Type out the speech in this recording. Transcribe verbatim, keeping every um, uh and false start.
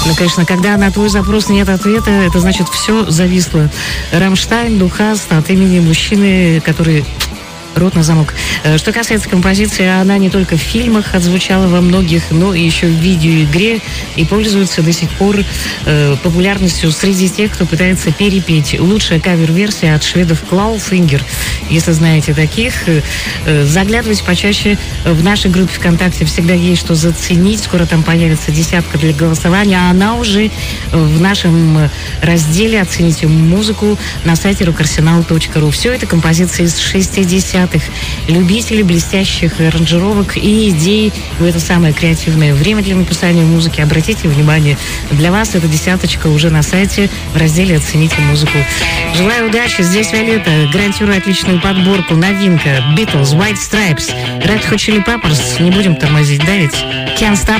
Ну, конечно, когда на твой запрос нет ответа, это значит, все зависло. Рамштайн, Духаст от имени мужчины, который... Рот на замок. Что касается композиции, она не только в фильмах отзвучала во многих, но и еще в видеоигре и пользуется до сих пор э, популярностью среди тех, кто пытается перепеть. Лучшая кавер-версия от шведов Clawfinger, если знаете таких. Э, заглядывайте почаще в нашей группе ВКонтакте, всегда есть что заценить. Скоро там появится десятка для голосования, а она уже в нашем разделе «Оцените музыку» на сайте рок-арсенал точка ру. Все это композиции из шестидесятых. Любители блестящих аранжировок и идей в это самое креативное время для написания музыки. Обратите внимание, для вас эта десяточка уже на сайте в разделе «Оцените музыку». Желаю удачи. Здесь Виолетта. Гарантирую отличную подборку. Новинка Beatles, White Stripes, Red Hot Chili Peppers. Не будем тормозить, да ведь? Can't Stop